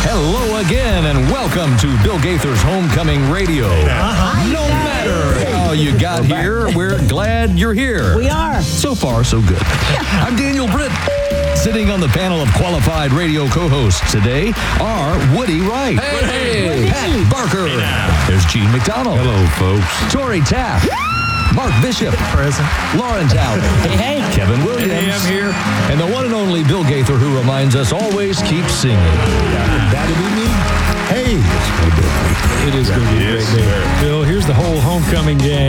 Hello again, and welcome to Bill Gaither's Homecoming Radio. No matter how you got here, we're glad you're here. We are. So far, so good. I'm Daniel Britt. Sitting on the panel of qualified radio co-hosts today are Woody Wright. Hey. Pat Barker. There's Gene McDonald. Hello, folks. Tori Taft. Mark Bishop. Present. Lauren Towler. Hey. Kevin Williams. Hey, I'm here. And the one and only Bill Gaither, who reminds us always keep singing. That'll be me. Hey, it's my birthday. It is going to be a great day. Bill, here's the whole homecoming gang.